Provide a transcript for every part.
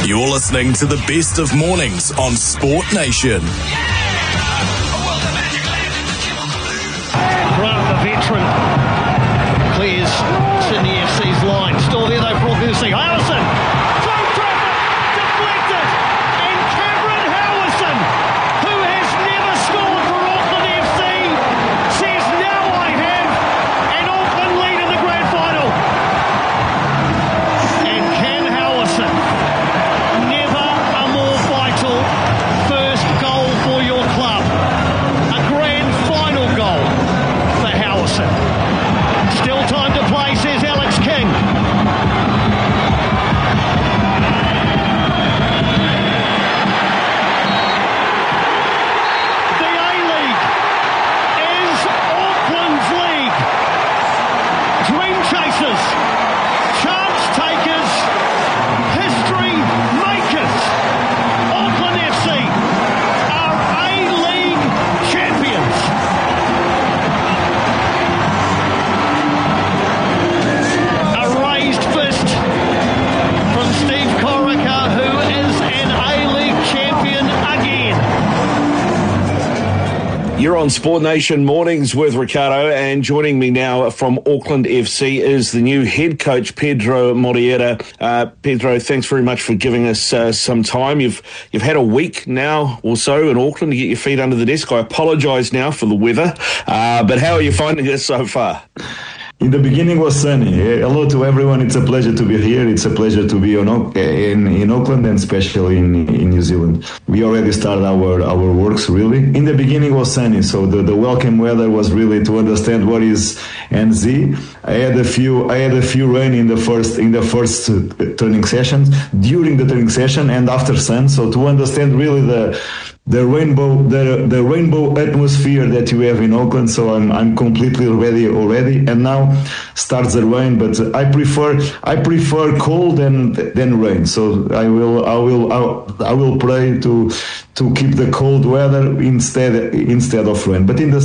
You're listening to the best of mornings on Sport Nation. Grant, the veteran, clears Sydney FC's line. Still there though, Brook Husey. Howison, through traffic, deflected, and Cameron Howison, who has never scored for Auckland FC, says now I have an Auckland lead in the grand final. And Cam Howison, never a more vital first goal for your club. A grand final goal for Howison. Still time to play, says Alex King. The A-League is Auckland's league. Dream chasers, chance takers, history makers. Auckland FC are A-League champions. A raised fist from Steve Corica, who is an A-League champion again. You're on Sport Nation Mornings with Ricardo, and joining me now from Auckland FC is the new head coach, Pedro Morrieta. Pedro, thanks very much for giving us some time. You've had a week now or so in Auckland to get your feet under the desk. I apologise now for the weather, but how are you finding it so far? In the beginning was sunny. Hello to everyone. It's a pleasure to be here. It's a pleasure to be in Auckland and especially in New Zealand. We already started our works really. In the beginning was sunny, so the welcome weather was really to understand what is NZ. I had a few rain in the first training sessions, during the training session and after sun. So to understand really the rainbow atmosphere that you have in Auckland, so I'm completely ready already. And now starts the rain, but I prefer cold than rain. So I will pray to keep the cold weather instead of rain. But in the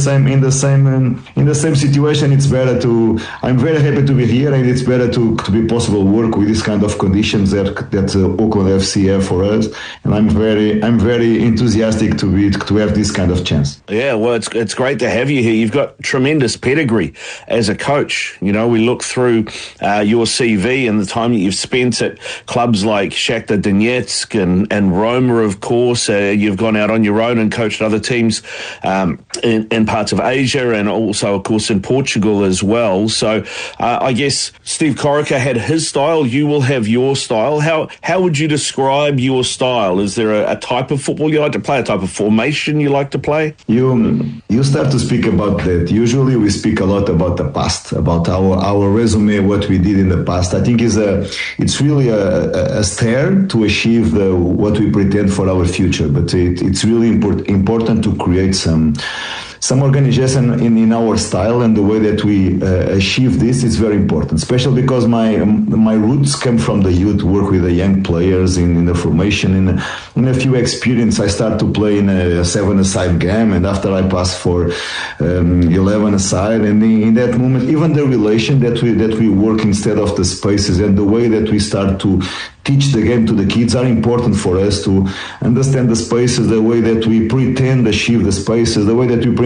same situation, it's better to. I'm very happy to be here, and it's better to be possible work with this kind of conditions that Auckland FC have for us. And I'm very enthusiastic to have this kind of chance. Yeah, well, it's great to have you here. You've got tremendous pedigree as a coach. You know, we look through your CV and the time that you've spent at clubs like Shakhtar Donetsk and Roma, of course. You've gone out on your own and coached other teams in parts of Asia and also, of course, in Portugal as well. So I guess Steve Corica had his style. You will have your style. How would you describe your style? Is there a type of football you like to play, a type of formation you like to play? You start to speak about that. Usually we speak a lot about the past, about our resume, what we did in the past. I think it's really a stair to achieve what we pretend for our future. But it's really important to create some organization in our style, and the way that we achieve this is very important, especially because my roots come from the youth, work with the young players in the formation. In a few experience, I start to play in a 7-a-side game, and after I pass for 11-a-side, and in that moment, even the relation that we work instead of the spaces, and the way that we start to teach the game to the kids are important for us to understand the spaces, the way that we pretend to achieve the spaces, the way that we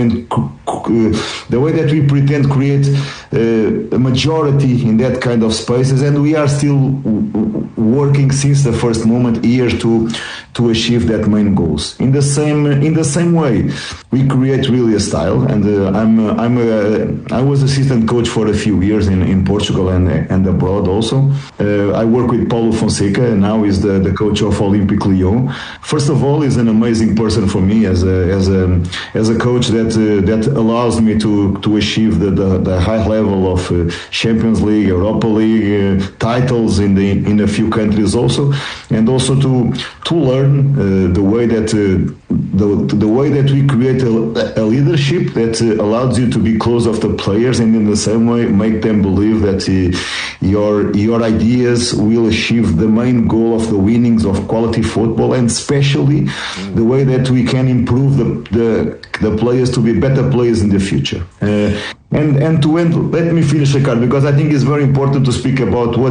pretend create a majority in that kind of spaces, and we are still working since the first moment here to achieve that main goals. In the same way, we create really a style, and I was assistant coach for a few years in Portugal and abroad also. I work with Paulo Fonseca, and now is the coach of Olympique Lyon. First of all, he's an amazing person for me as a coach that allows me to achieve the high level of Champions League, Europa League titles in a few countries also, and also to learn the way that we create a leadership that allows you to be close of the players, and in the same way make them believe that your ideas will achieve the main goal of the winnings of quality football, and especially the way that we can improve the players to be better players in the future. And to end, let me finish, Ricardo, because I think it's very important to speak about what